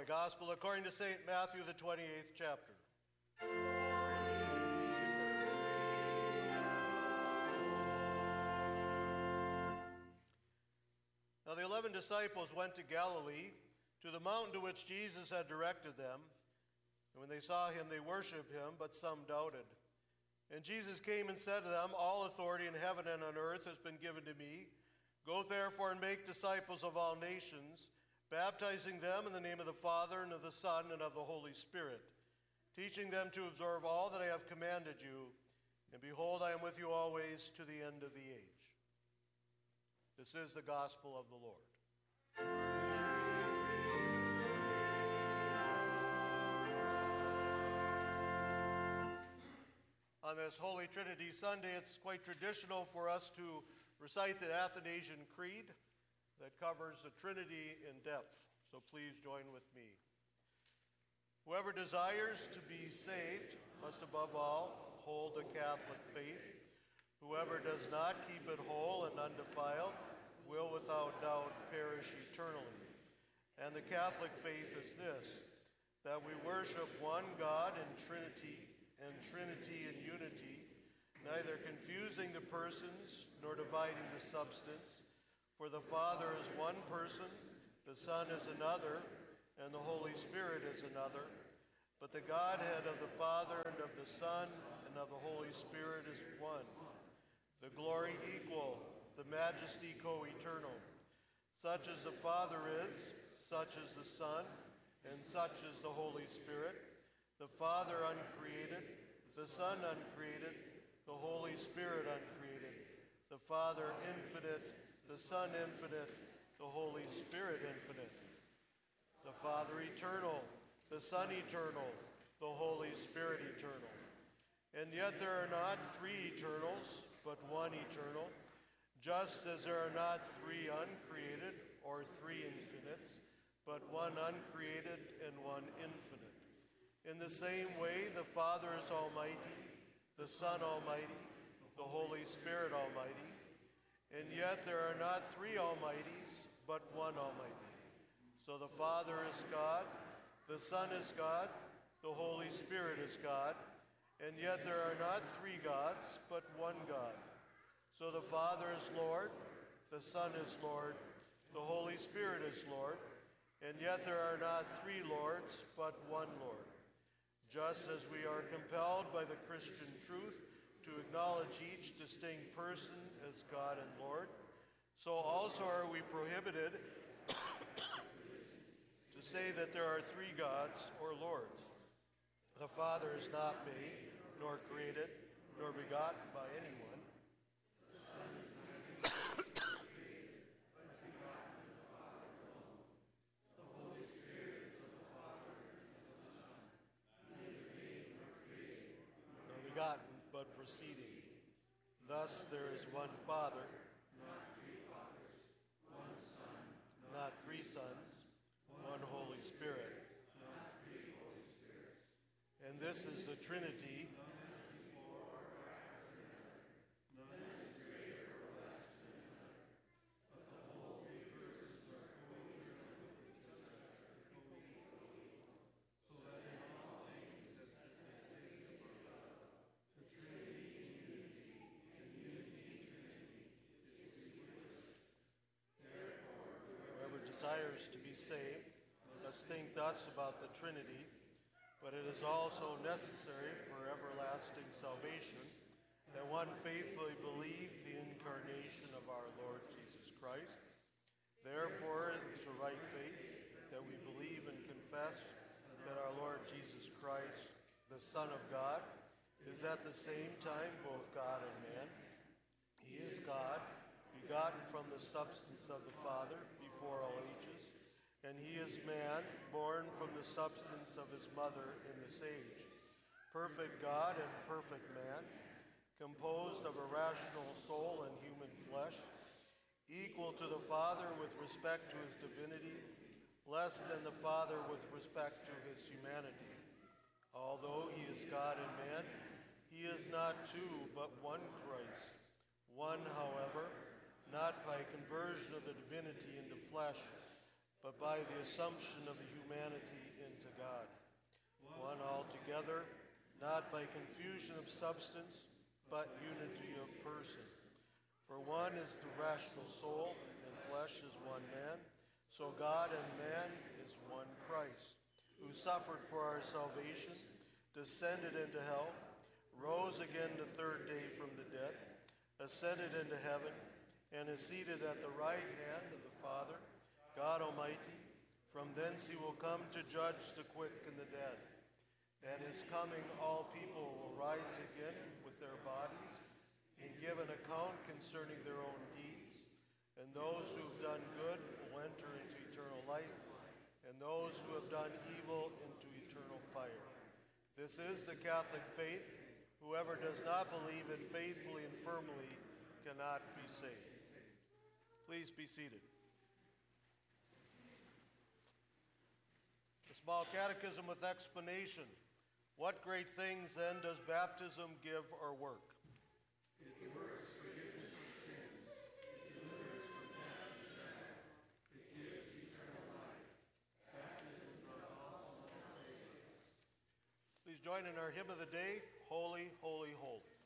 Holy Gospel according to St. Matthew, the 28th chapter. Now the 11 disciples went to Galilee, to the mountain to which Jesus had directed them. And when they saw him, they worshipped him, but some doubted. And Jesus came and said to them, "All authority in heaven and on earth has been given to me. Go therefore and make disciples of all nations, baptizing them in the name of the Father and of the Son and of the Holy Spirit, teaching them to observe all that I have commanded you. And behold, I am with you always to the end of the age." This is the gospel of the Lord. On this Holy Trinity Sunday, it's quite traditional for us to recite the Athanasian Creed that covers the Trinity in depth. So please join with me. Whoever desires to be saved must above all hold the Catholic faith. Whoever does not keep it whole and undefiled will without doubt perish eternally. And the Catholic faith is this, that we worship one God in Trinity, and Trinity in unity, neither confusing the persons nor dividing the substance. For the Father is one person, the Son is another, and the Holy Spirit is another. But the Godhead of the Father and of the Son and of the Holy Spirit is one. The glory equal, the majesty co-eternal. Such as the Father is, such is the Son, and such is the Holy Spirit. The Father uncreated, the Son uncreated, the Holy Spirit uncreated. The Father infinite, the Son infinite, the Holy Spirit infinite. The Father eternal, the Son eternal, the Holy Spirit eternal. And yet there are not three eternals, but one eternal, just as there are not three uncreated or three infinites, but one uncreated and one infinite. In the same way, the Father is almighty, the Son almighty, the Holy Spirit almighty, and yet there are not three almighties, but one almighty. So the Father is God, the Son is God, the Holy Spirit is God, and yet there are not three gods, but one God. So the Father is Lord, the Son is Lord, the Holy Spirit is Lord, and yet there are not three Lords, but one Lord. Just as we are compelled by the Christian truth to acknowledge each distinct person as God and Lord, so also are we prohibited to say that there are three gods or lords. The Father is not made, nor created, nor begotten by anyone. The Son is not created, but begotten of the Father alone. The Holy Spirit is of the Father and of the Son, neither made nor created, nor begotten, but proceeding. Thus there is one Father, not three fathers, one Son, not three sons, one Holy Spirit, not three Holy Spirits. And this is the Trinity. None is before or after another, none is greater or less than another, but the whole three persons are co-eternal with each other, co-equal, so that in all things that is above, the Trinity in unity, and unity in Trinity is to be worshipped. Therefore, whoever desires to be saved must think thus about the Trinity, but it is also necessary for everlasting salvation that one faithfully believe the incarnation of our Lord Jesus Christ. Therefore, it is a right faith that we believe and confess that our Lord Jesus Christ, the Son of God, is at the same time both God and man. He is God, begotten from the substance of the Father before all ages, and he is man, born from the substance of his mother in this age. Perfect God and perfect man, composed of a rational soul and human flesh, equal to the Father with respect to his divinity, less than the Father with respect to his humanity. Although he is God and man, he is not two, but one Christ. One, however, not by conversion of the divinity into flesh, but by the assumption of humanity into God. One altogether, not by confusion of substance, but unity of person. For one is the rational soul, and flesh is one man, so God and man is one Christ, who suffered for our salvation, descended into hell, rose again the third day from the dead, ascended into heaven, and is seated at the right hand of the Father, God Almighty. From thence he will come to judge the quick and the dead. At his coming all people will rise again with their bodies and give an account concerning their own deeds. And those who have done good will enter into eternal life, and those who have done evil into eternal fire. This is the Catholic faith. Whoever does not believe it faithfully and firmly cannot be saved. Please be seated. The Small Catechism with explanation. What great things then does baptism give or work? It works forgiveness of sins. It delivers from death and hell. It gives eternal life. Baptism does also save us. Please join in our hymn of the day, Holy, Holy, Holy.